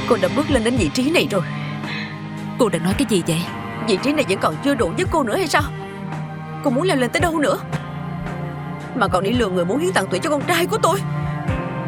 Cô đã bước lên đến vị trí này rồi. Cô đang nói cái gì vậy? Vị trí này vẫn còn chưa đủ với cô nữa hay sao? Cô muốn leo lên tới đâu nữa? Mà còn đi lừa người muốn hiến tặng tụy cho con trai của tôi.